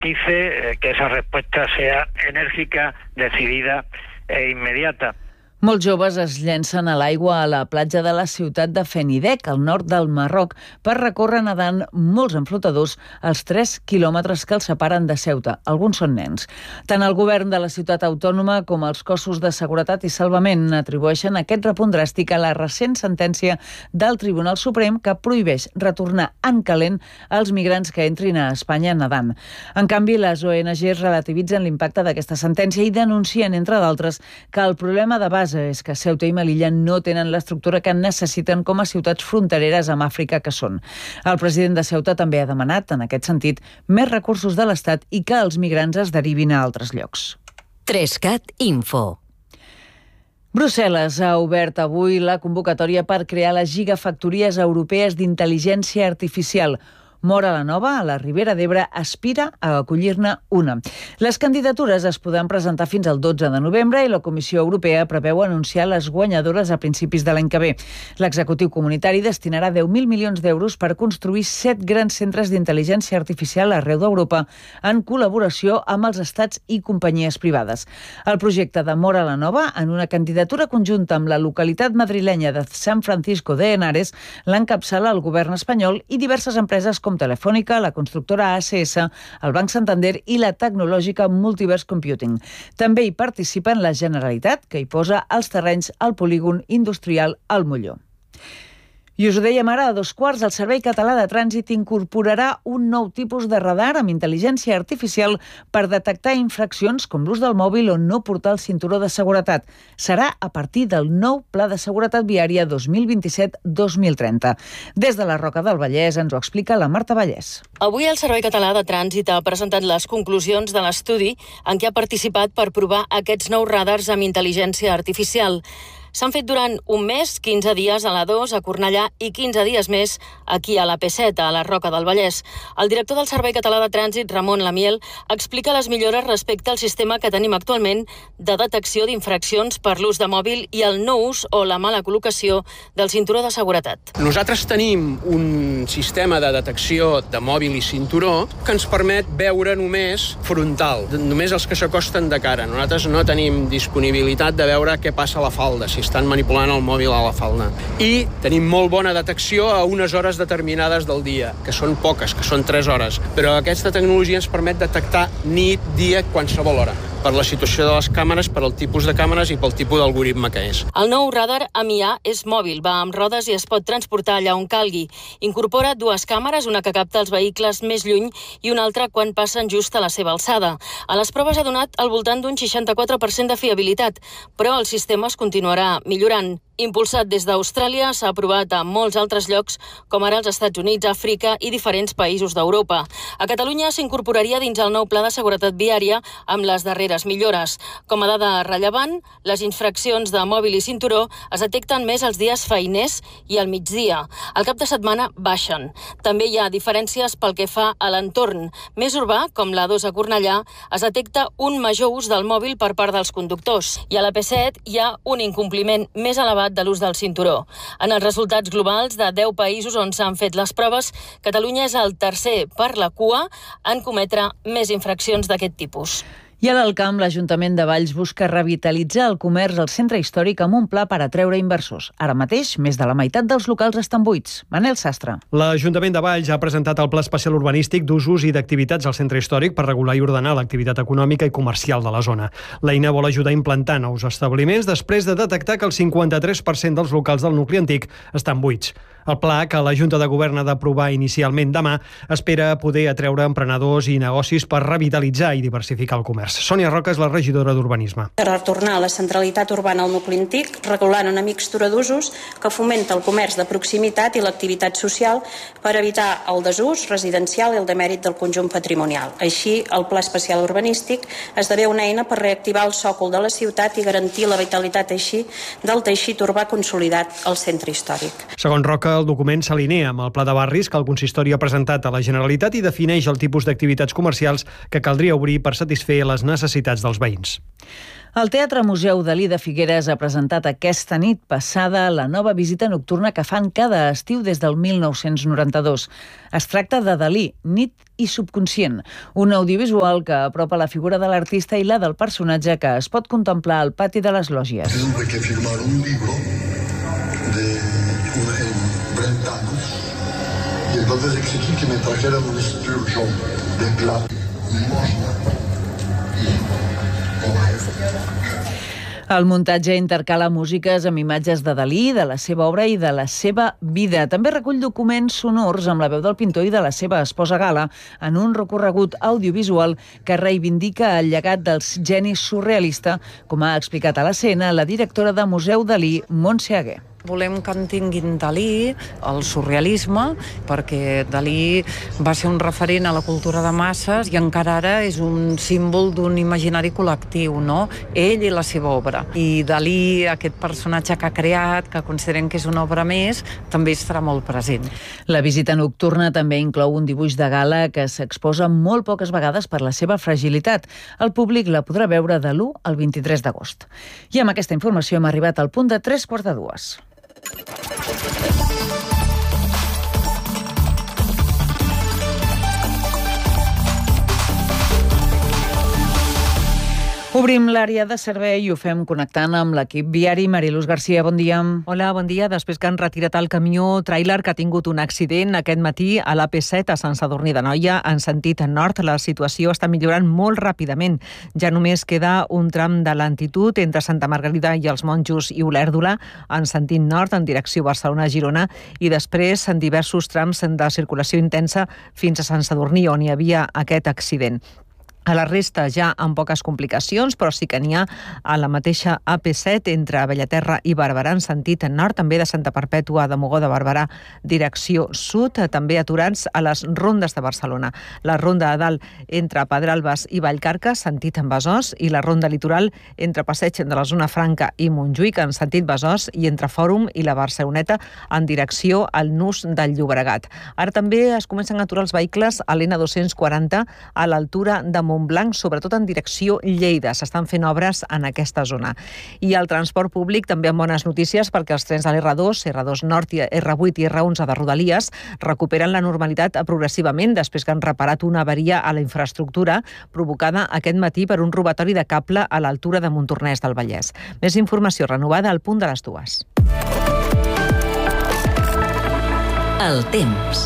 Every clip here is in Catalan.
garantice que esa respuesta sea enérgica, decidida e inmediata. Molts joves es llencen a l'aigua a la platja de la ciutat de Fenidec, al nord del Marroc, per recórrer nedant molts en flotadors els 3 quilòmetres que els separen de Ceuta. Alguns són nens. Tant el govern de la ciutat autònoma com els cossos de seguretat i salvament atribueixen aquest repunt dràstic a la recent sentència del Tribunal Suprem que prohibeix retornar en calent als migrants que entrin a Espanya nedant. En canvi, les ONGs relativitzen l'impacte d'aquesta sentència i denuncien, entre d'altres, que el problema de base és que Ceuta i Melilla no tenen l'estructura que necessiten com a ciutats frontereres amb Àfrica que són. El president de Ceuta també ha demanat, en aquest sentit, més recursos de l'Estat i que els migrants es derivin a altres llocs. 3CAT Info. Brussel·les ha obert avui la convocatòria per crear les gigafactories europees d'intel·ligència artificial. Móra la Nova, a la Ribera d'Ebre, aspira a acollir-ne una. Les candidatures es podran presentar fins al 12 de novembre i la Comissió Europea preveu anunciar les guanyadores a principis de l'any que ve. L'executiu comunitari destinarà 10.000 milions d'euros per construir 7 grans centres d'intel·ligència artificial arreu d'Europa en col·laboració amb els estats i companyies privades. El projecte de Móra la Nova, en una candidatura conjunta amb la localitat madrilenya de San Francisco de Henares, l'encapçala el govern espanyol i diverses empreses com Telefònica, la constructora ACS, el Banc Santander i la tecnològica Multiverse Computing. També hi participen la Generalitat, que hi posa els terrenys al polígon industrial al Molló. I us ho dèiem ara, a 2:15, el Servei Català de Trànsit incorporarà un nou tipus de radar amb intel·ligència artificial per detectar infraccions com l'ús del mòbil o no portar el cinturó de seguretat. Serà a partir del nou Pla de Seguretat Viària 2027-2030. Des de la Roca del Vallès ens ho explica la Marta Vallès. Avui el Servei Català de Trànsit ha presentat les conclusions de l'estudi en què ha participat per provar aquests nous radars amb intel·ligència artificial. S'han fet durant un mes, 15 dies a l'A2, a Cornellà, i 15 dies més aquí a la P7, a la Roca del Vallès. El director del Servei Català de Trànsit, Ramon Lamiel, explica les millores respecte al sistema que tenim actualment de detecció d'infraccions per l'ús de mòbil i el no ús o la mala col·locació del cinturó de seguretat. Nosaltres tenim un sistema de detecció de mòbil i cinturó que ens permet veure només frontal, només els que s'acosten de cara. Nosaltres no tenim disponibilitat de veure què passa a la falda, si estan manipulant el mòbil a la falda. I tenim molt bona detecció a unes hores determinades del dia, que són poques, que són 3 hores. Però aquesta tecnologia ens permet detectar nit, dia, qualsevol hora, per la situació de les càmeres, per el tipus de càmeres i pel tipus d'algoritme que és. El nou radar AMIA és mòbil, va amb rodes i es pot transportar allà on calgui. Incorpora 2 càmeres, una que capta els vehicles més lluny i una altra quan passen just a la seva alçada. A les proves ha donat al voltant d'un 64% de fiabilitat, però el sistema es continuarà millorant. Impulsat des d'Austràlia, s'ha aprovat a molts altres llocs, com ara els Estats Units, Àfrica i diferents països d'Europa. A Catalunya s'incorporaria dins el nou Pla de Seguretat Viària amb les darreres millores. Com a dada rellevant, les infraccions de mòbil i cinturó es detecten més els dies feiners i al migdia. Al cap de setmana baixen. També hi ha diferències pel que fa a l'entorn. Més urbà, com l'A2 a Cornellà, es detecta un major ús del mòbil per part dels conductors. I a la P7 hi ha un incompliment més elevat de l'ús del cinturó. En els resultats globals de 10 països on s'han fet les proves, Catalunya és el tercer per la cua en cometre més infraccions d'aquest tipus. I a l'Alcamp, l'Ajuntament de Valls busca revitalitzar el comerç al centre històric amb un pla per atreure inversors. Ara mateix, més de la meitat dels locals estan buits. Manel Sastre. L'Ajuntament de Valls ha presentat el Pla Especial Urbanístic d'usos i d'activitats al centre històric per regular i ordenar l'activitat econòmica i comercial de la zona. L'eina vol ajudar a implantar nous establiments després de detectar que el 53% dels locals del nucli antic estan buits. El pla, que la Junta de Govern ha d'aprovar inicialment demà, espera poder atreure emprenedors i negocis per revitalitzar i diversificar el comerç. Sònia Roca és la regidora d'Urbanisme. Per retornar la centralitat urbana al nucli antic, regulant una mixtura d'usos que fomenta el comerç de proximitat i l'activitat social per evitar el desús residencial i el demèrit del conjunt patrimonial. Així, el Pla Especial Urbanístic esdevé una eina per reactivar el sòcol de la ciutat i garantir la vitalitat així del teixit urbà consolidat al centre històric. Segons Roca, el document s'alinea amb el Pla de Barris que el consistori ha presentat a la Generalitat i defineix el tipus d'activitats comercials que caldria obrir per satisfer les les necessitats dels veïns. El Teatre Museu Dalí de Figueres ha presentat aquesta nit passada la nova visita nocturna que fan cada estiu des del 1992. Es tracta de Dalí, nit i subconscient, un audiovisual que apropa la figura de l'artista i la del personatge que es pot contemplar al pati de les lògies. Tuve que firmar un libro de Brentanos y entonces exigí que me trajeran un esturgeon de plata, limosna y... El muntatge intercala músiques amb imatges de Dalí, de la seva obra i de la seva vida. També recull documents sonors amb la veu del pintor i de la seva esposa Gala en un recorregut audiovisual que reivindica el llegat dels genis surrealista, com ha explicat a l'escena la directora de Museu Dalí, Montse Aguer. Volem que entenguin Dalí, el surrealisme, perquè Dalí va ser un referent a la cultura de masses i encara ara és un símbol d'un imaginari col·lectiu, no? Ell i la seva obra. I Dalí, aquest personatge que ha creat, que considerem que és una obra més, també estarà molt present. La visita nocturna també inclou un dibuix de Gala que s'exposa molt poques vegades per la seva fragilitat. El públic la podrà veure de l'1 al 23 d'agost. I amb aquesta informació hem arribat al punt de 3:45. Obrim l'àrea de servei i ho fem connectant amb l'equip viari. Mariluz Garcia, bon dia. Hola, bon dia. Després que han retirat el camió tràiler que ha tingut un accident aquest matí a l'AP7 a Sant Sadurní d'Anoia, en sentit nord, la situació està millorant molt ràpidament. Ja només queda un tram de lentitud entre Santa Margarida i els Monjos i Olèrdola, en sentit nord, en direcció Barcelona-Girona, i després en diversos trams de circulació intensa fins a Sant Sadurní, on hi havia aquest accident. A la resta ja amb poques complicacions, però sí que n'hi ha a la mateixa AP7 entre Bellaterra i Barberà en sentit nord, també de Santa Perpètua de Mogó de Barberà direcció sud, també aturats a les rondes de Barcelona. La ronda de dalt entre Pedralbes i Vallcarca, sentit en Besòs, i la ronda litoral entre Passeig de la Zona Franca i Montjuïc en sentit Besòs i entre Fòrum i la Barceloneta en direcció al nus del Llobregat. Ara també es comencen a aturar els vehicles a l'N240 a l'altura de Montblanc, sobretot en direcció Lleida. S'estan fent obres en aquesta zona. I el transport públic també amb bones notícies perquè els trens de l'R2, R2 Nord, R8 i R11 de Rodalies recuperen la normalitat progressivament després que han reparat una avaria a la infraestructura provocada aquest matí per un robatori de cable a l'altura de Montornès del Vallès. Més informació renovada al punt de les 2. El temps.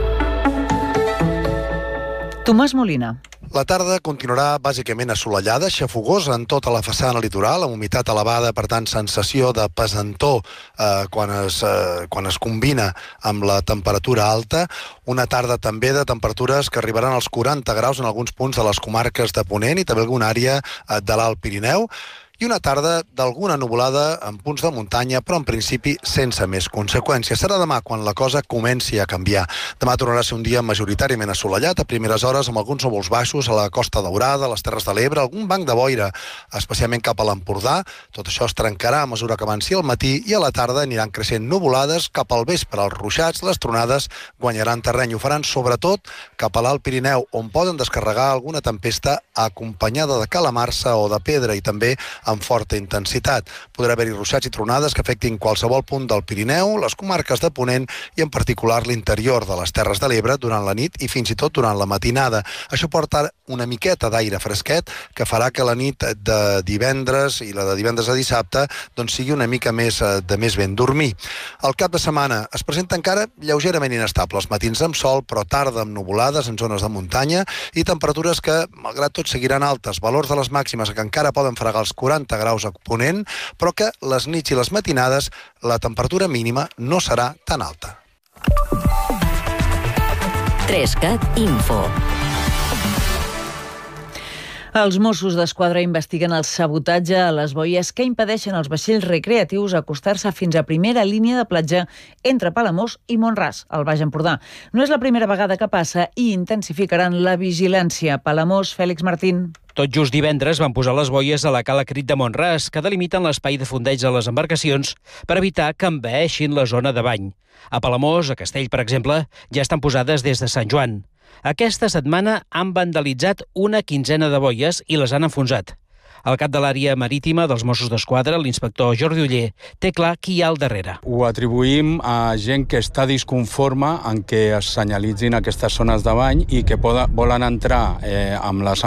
Tomàs Molina. La tarda continuarà bàsicament assolellada, xafogosa en tota la façana litoral, amb humitat elevada, per tant, sensació de pesantor quan es combina amb la temperatura alta. Una tarda també de temperatures que arribaran als 40 graus en alguns punts de les comarques de Ponent i també alguna àrea de l'Alt Pirineu. I una tarda d'alguna nuvolada en punts de muntanya, però en principi sense més conseqüències. Serà demà quan la cosa comenci a canviar. Demà tornarà a ser un dia majoritàriament assolellat, a primeres hores amb alguns núvols baixos a la Costa Daurada, a les Terres de l'Ebre, algun banc de boira, especialment cap a l'Empordà. Tot això es trencarà a mesura que avanci el matí i a la tarda aniran creixent nuvolades cap al vespre. Els ruixats, les tronades guanyaran terreny. Ho faran sobretot cap a l'Alt Pirineu, on poden descarregar alguna tempesta acompanyada de calamarsa o de pedra i també amb forta intensitat. Podrà haver-hi ruixats i tronades que afectin qualsevol punt del Pirineu, les comarques de Ponent i en particular l'interior de les Terres de l'Ebre durant la nit i fins i tot durant la matinada. Això porta una miqueta d'aire fresquet que farà que la nit de divendres i la de divendres a dissabte doncs sigui una mica més de més ben dormir. El cap de setmana es presenta encara lleugerament inestable. Els matins amb sol, però tarda amb nuvolades en zones de muntanya i temperatures que, malgrat tot, seguiran altes. Valors de les màximes que encara poden fregar els 40 graus a Ponent, però que les nits i les matinades la temperatura mínima no serà tan alta. 3CAT Info. Els Mossos d'Esquadra investiguen el sabotatge a les boies que impedeixen als vaixells recreatius acostar-se fins a primera línia de platja entre Palamós i Mont-ras, al Baix Empordà. No és la primera vegada que passa i intensificaran la vigilància. Palamós, Fèlix Martín. Tot just divendres van posar les boies a la cala Crit de Mont-ras, que delimiten l'espai de fondeig de les embarcacions per evitar que envaeixin la zona de bany. A Palamós, a Castell, per exemple, ja estan posades des de Sant Joan. Aquesta setmana han vandalitzat una quinzena de boies i les han enfonsat. El cap de l'àrea marítima dels Mossos d'Esquadra, l'inspector Jordi Oller, té clar qui hi ha al darrere. Ho atribuïm a gent que està disconforme en què es senyalitzin aquestes zones de bany i que volen entrar amb les